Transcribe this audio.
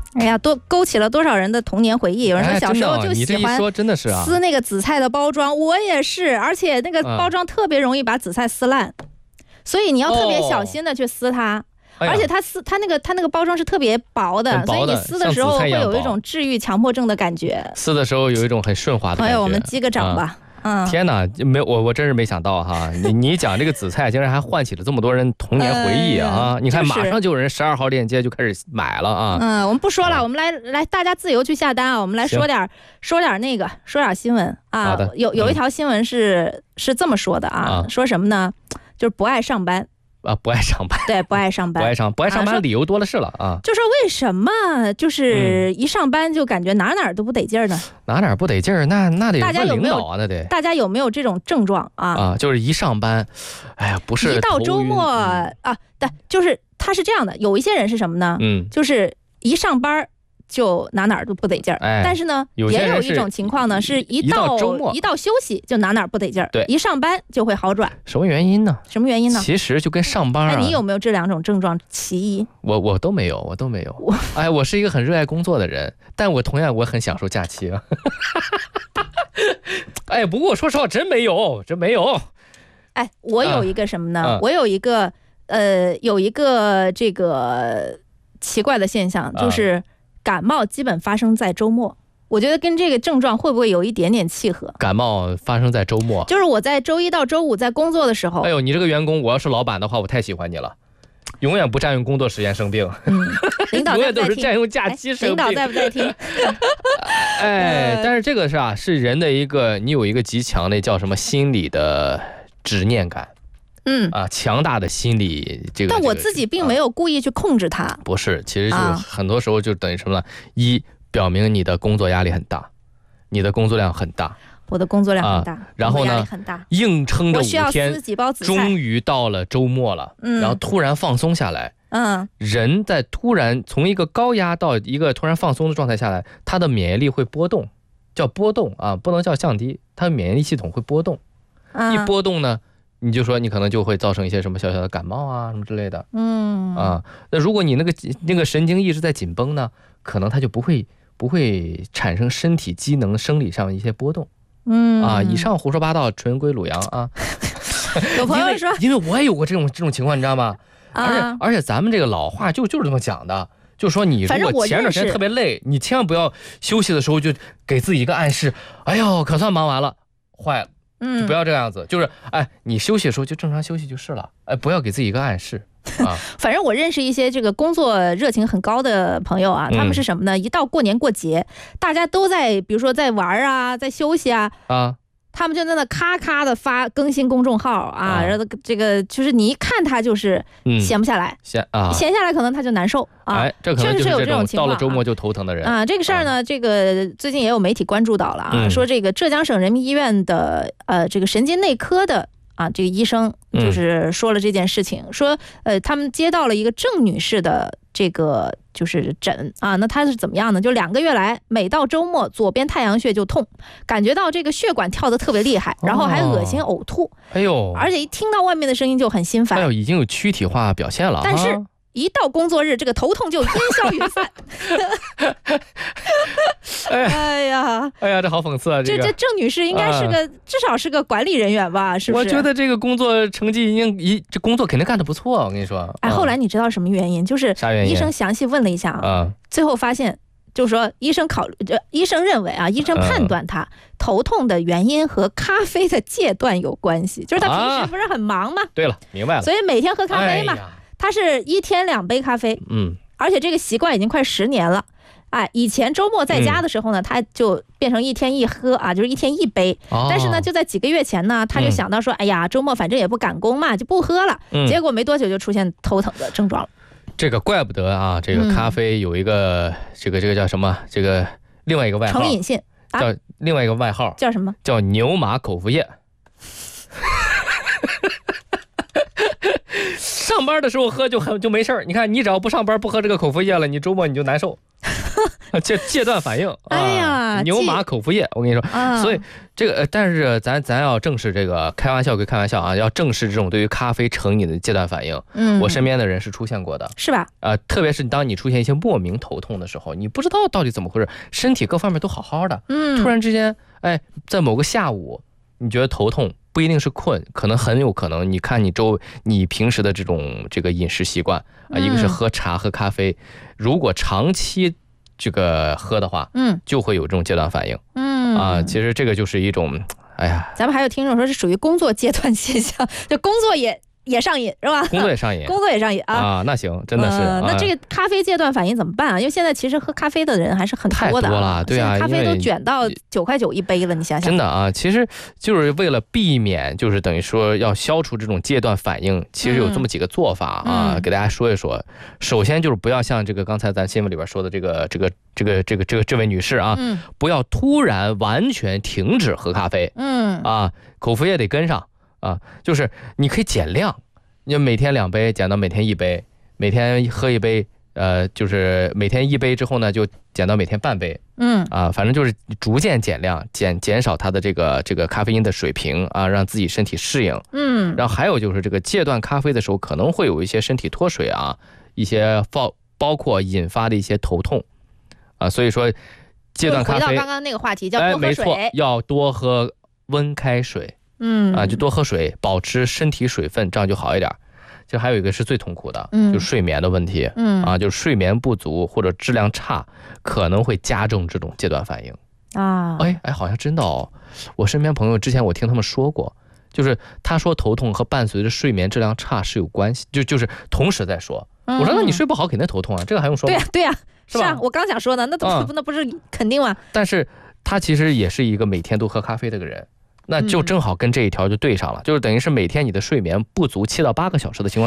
哎呀，勾起了多少人的童年回忆。有人说小时候就喜欢撕那个紫菜的包装，我也是，而且那个包装特别容易把紫菜撕烂，所以你要特别小心的去撕它。而且它那个包装是特别薄的，所以你撕的时候会有一种治愈强迫症的感觉。 撕的时候有一种很顺滑的感觉。 朋友，我们击个掌吧。 天哪，我真是没想到哈！你讲这个紫菜，竟然还唤起了这么多人童年回忆啊！你看，马上就有人12号链接就开始买了啊！ 我们不说了，我们来，大家自由去下单啊！我们来说点新闻啊！有一条新闻是这么说的啊，说什么呢？就是不爱上班。 不爱上班， 对，不爱上班， 不爱上班，理由多了是了啊！ 就说为什么就是一上班就感觉哪都不得劲儿呢？ 哪不得劲儿？那得问领导啊，那得。 大家有没有这种症状啊？ 就是一上班，哎呀，不是一到周末对，就是他是这样的，有一些人是什么呢？就是一上班就哪都不得劲儿，但是呢，也有一种情况呢，是一到周末一到休息就哪不得劲儿， 对， 一上班就会好转。 什么原因呢？其实就跟上班你有没有这两种症状其一？ 我都没有，我是一个很热爱工作的人，但我同样我很享受假期啊。不过说实话，真没有。 我有一个什么呢？我有一个这个奇怪的现象，就是感冒基本发生在周末，我觉得跟这个症状会不会有一点点契合？ 感冒发生在周末， 就是我在周一到周五在工作的时候。 你这个员工，我要是老板的话，我太喜欢你了，永远不占用工作时间生病。 领导永远都是占用假期生病。 领导在不在听？ 但是这个是人的你有一个极强的叫什么心理的执念感。强大的心理但我自己并没有故意去控制它。 不是，其实就很多时候就等于什么呢？一，表明你的工作压力很大，你的工作量很大。 我的工作量很大， 然后呢，硬撑着5天，终于到了周末了，然后突然放松下来。人在突然从一个高压到一个突然放松的状态下来，他的免疫力会波动，叫波动啊，不能叫降低，他的免疫力系统会波动。一波动呢，你就说你可能就会造成一些什么小小的感冒啊什么之类的。那如果你那个神经一直在紧绷呢，可能它就不会产生身体机能生理上一些波动。以上胡说八道，纯归鲁阳啊。 有朋友说， 因为我也有过这种情况，你知道吗？而且咱们这个老话就是这么讲的，就是说你如果前段时间特别累，你千万不要休息的时候就给自己一个暗示，哎呦，可算忙完了，坏了。就不要这样子，就是你休息的时候就正常休息就是了，不要给自己一个暗示啊。 反正我认识一些这个工作热情很高的朋友啊，他们是什么呢？一到过年过节，大家都在比如说在玩啊，在休息啊，他们就在那咔咔的更新公众号啊，然后这个就是你一看他就是闲不下来，闲下来可能他就难受啊。 这可能就是有这种情况， 到了周末就头疼的人啊。这个事儿呢，这个最近也有媒体关注到了啊，说这个浙江省人民医院的这个神经内科的这个医生就是说了这件事情，说他们接到了一个郑女士的这个就是诊啊，那她是怎么样呢？就2个月来，每到周末左边太阳穴就痛，感觉到这个血管跳得特别厉害，然后还恶心呕吐，而且一听到外面的声音就很心烦， 已经有躯体化表现了， 但是一到工作日，这个头痛就烟消云散。哎呀， 这好讽刺啊！这郑女士应该是至少是个管理人员吧？是不是？ 我觉得这个工作成绩这工作肯定干得不错，我跟你说。 后来你知道什么原因？就是医生详细问了一下最后发现，就是说医生认为医生判断他头痛的原因和咖啡的戒断有关系，就是他平时不是很忙吗？ 对了，明白了。 所以每天喝咖啡嘛。他是1天2杯咖啡，而且这个习惯已经快10年了。以前周末在家的时候呢，他就变成1天1喝就是1天1杯。但是呢，就在几个月前呢，他就想到说，哎呀，周末反正也不赶工嘛，就不喝了。结果没多久就出现头疼的症状了。 这个怪不得这个咖啡有一个这个叫什么？这个另外一个外号， 成瘾性叫另外一个外号叫什么？ 叫牛马口服液。上班的时候喝就没事儿，你看你只要不上班不喝这个口服液了，你周末你就难受。 戒断反应。 哎呀， 牛马口服液，我跟你说，所以这个但是咱要正视这个，开玩笑归开玩笑啊，要正视这种对于咖啡成瘾的戒断反应。我身边的人是出现过的， 是吧？ 特别是当你出现一些莫名头痛的时候，你不知道到底怎么回事，身体各方面都好好的，突然之间，在某个下午，你觉得头痛。不一定是困，可能很有可能，你看你平时的这个饮食习惯啊，一个是喝茶喝咖啡，如果长期这个喝的话，就会有这种戒断反应，其实这个就是一种，哎呀， 咱们还有听众说是属于工作戒断现象，就工作也上瘾是吧？ 工作也上瘾， 工作也上瘾啊！ 那行，真的是。 那这个咖啡戒断反应怎么办啊？因为现在其实喝咖啡的人还是很多的， 太多了，对啊， 咖啡都卷到9.9块一杯了，你想想。 真的啊，其实就是为了避免，就是等于说要消除这种戒断反应，其实有这么几个做法啊，给大家说一说。首先就是不要像这个刚才咱新闻里边说的这位女士啊，不要突然完全停止喝咖啡，口服液得跟上。就是你可以减量，你每天2杯减到每天1杯，每天喝1杯，就是每天1杯之后呢，就减到每天半杯，反正就是逐渐减量，减少它的这个咖啡因的水平啊，让自己身体适应，然后还有就是这个戒断咖啡的时候，可能会有一些身体脱水啊，一些包括引发的一些头痛啊，所以说戒断咖啡， 回到刚刚那个话题，叫多喝水， 没错，要多喝温开水。就多喝水，保持身体水分，这样就好一点。其实还有一个是最痛苦的，就是睡眠的问题，就是睡眠不足或者质量差，可能会加重这种戒断反应啊。好像真的哦，我身边朋友之前我听他们说过，就是他说头痛和伴随着睡眠质量差是有关系，就是同时在说。我说那你睡不好肯定头痛啊，这个还用说吗？ 对呀，是吧？我刚想说的，那不是肯定吗？ 但是他其实也是一个每天都喝咖啡的个人。那就正好跟这一条就对上了，就是等于是每天你的睡眠不足7到8个小时的情况